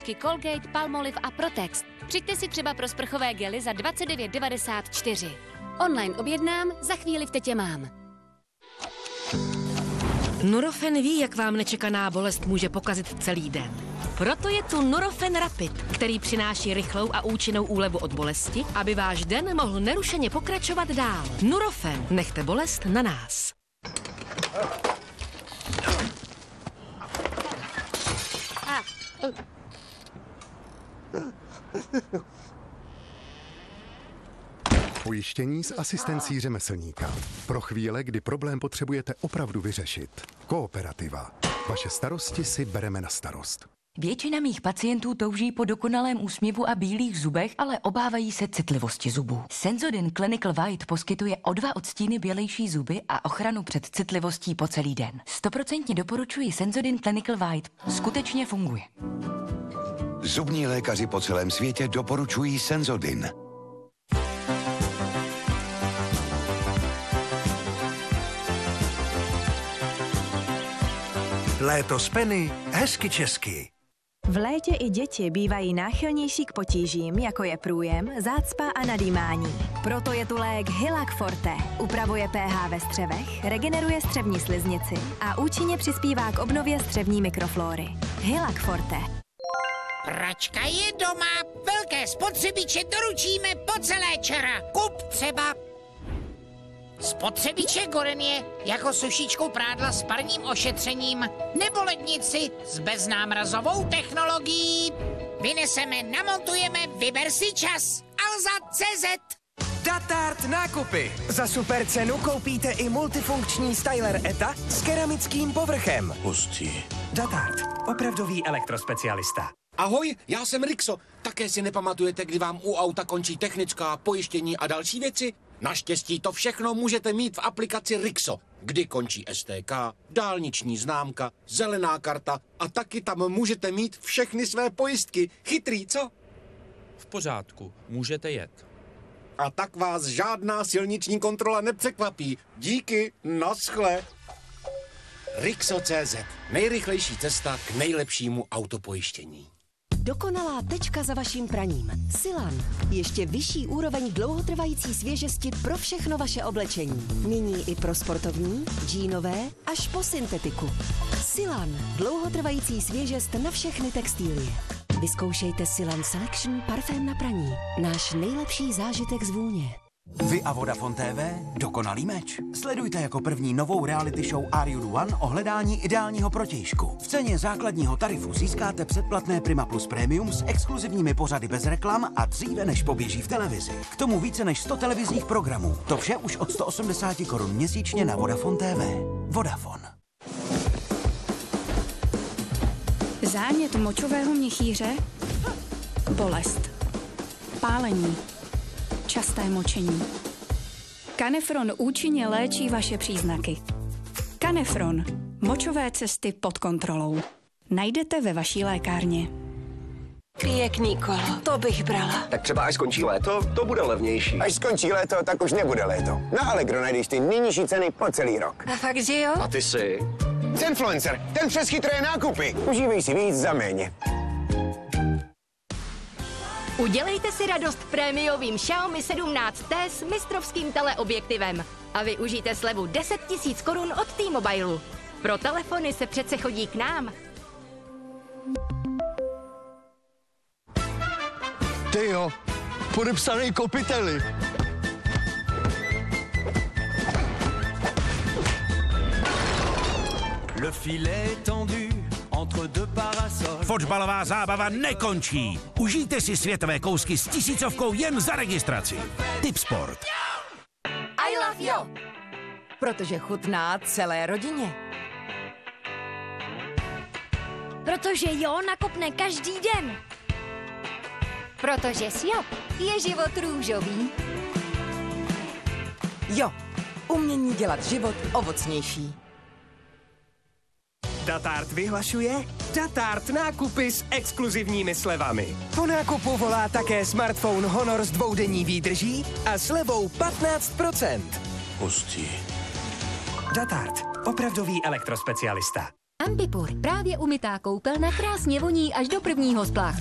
Colgate, Palmolive a Protex. Přijďte si třeba pro sprchové gely za 29,94. Online objednám, za chvíli v Tetě mám. Nurofen ví, jak vám nečekaná bolest může pokazit celý den. Proto je tu Nurofen Rapid, který přináší rychlou a účinnou úlevu od bolesti, aby váš den mohl nerušeně pokračovat dál. Nurofen, nechte bolest na nás. Pojištění s asistencí řemeslníka. Pro chvíle, kdy problém potřebujete opravdu vyřešit. Kooperativa. Vaše starosti si bereme na starost. Většina mých pacientů touží po dokonalém úsměvu a bílých zubech, ale obávají se citlivosti zubů. Sensodyne Clinical White poskytuje o 2 odstíny bělejší zuby a ochranu před citlivostí po celý den. 100% doporučuji Sensodyne Clinical White. Skutečně funguje. Zubní lékaři po celém světě doporučují Sensodyne. Léto s Penny, hezky česky. V létě i děti bývají náchylnější k potížím, jako je průjem, zácpa a nadýmání. Proto je tu lék Hylac Forte. Upravuje pH ve střevech, regeneruje střevní sliznici a účinně přispívá k obnově střevní mikroflóry. Hylac Forte. Pračka je doma, velké spotřebiče doručíme po celé čara. Kup třeba spotřebiče Gorenie jako sušičku prádla s parním ošetřením nebo lednici s beznámrazovou technologií. Vyneseme, namontujeme, vyber si čas. Alza.cz. Datart nákupy. Za super cenu koupíte i multifunkční styler ETA s keramickým povrchem. Hustý. Datart. Opravdový elektrospecialista. Ahoj, já jsem Rixo. Také si nepamatujete, kdy vám u auta končí technická, pojištění a další věci? Naštěstí to všechno můžete mít v aplikaci Rixo, kdy končí STK, dálniční známka, zelená karta a taky tam můžete mít všechny své pojistky. Chytrý, co? V pořádku, můžete jet. A tak vás žádná silniční kontrola nepřekvapí. Díky, naschle. Rixo.cz. Nejrychlejší cesta k nejlepšímu autopojištění. Dokonalá tečka za vaším praním. Silan. Ještě vyšší úroveň dlouhotrvající svěžesti pro všechno vaše oblečení. Nyní i pro sportovní, džínové až po syntetiku. Silan. Dlouhotrvající svěžest na všechny textilie. Vyzkoušejte Silan Selection parfém na praní. Náš nejlepší zážitek z vůně. Vy a Vodafone TV? Dokonalý meč. Sledujte jako první novou reality show Are You The One o hledání ideálního protějšku. V ceně základního tarifu získáte předplatné Prima Plus Premium s exkluzivními pořady bez reklam a dříve než poběží v televizi. K tomu více než 100 televizních programů. To vše už od 180 korun měsíčně na Vodafone TV. Vodafone. Zánět močového měchýře, bolest, pálení, časté močení. Kanefron účinně léčí vaše příznaky. Kanefron. Močové cesty pod kontrolou. Najdete ve vaší lékárně. Kvěkný kolo, to bych brala. Tak třeba až skončí léto, to bude levnější. Až skončí léto, tak už nebude léto. Na Allegro najdeš ty nejnižší ceny po celý rok. A fakt, že jo? A ty si? Zenfluencer, ten přes chytré nákupy. Užívej si víc za méně. Udělejte si radost prémiovým Xiaomi 17T s mistrovským teleobjektivem a využijte slevu 10 000 korun od T-Mobile. Pro telefony se přece chodí k nám. Ty jo, podepsaný Kopiteli. Le filet tendu entre deux parasols. Fotbalová zábava nekončí. Užijte si světové kousky s 1000 jen za registraci. Tipsport. I love you. Protože chutná celé rodině. Protože jo nakopne každý den. Protože Siop je život růžový. Jo, umění dělat život ovocnější. Datart vyhlašuje Datart nákupy s exkluzivními slevami. Po nákupu volá také smartphone Honor s 2denní výdrží a slevou 15%. Hustý. Datart. Opravdový elektrospecialista. Ambipur, právě umytá koupelna krásně voní až do prvního spláchu.